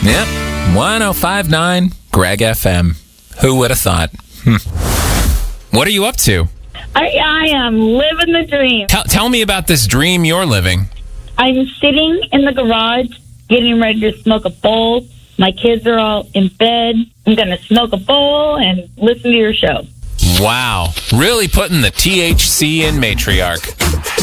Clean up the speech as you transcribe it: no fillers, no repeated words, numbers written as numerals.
Yep, 105.9 Greg FM. Who would have thought? What are you up to? I am living the dream. Tell me about this dream you're living. I'm sitting in the garage getting ready to smoke a bowl. My kids are all in bed. I'm going to smoke a bowl and listen to your show. Wow, really putting the THC in matriarch.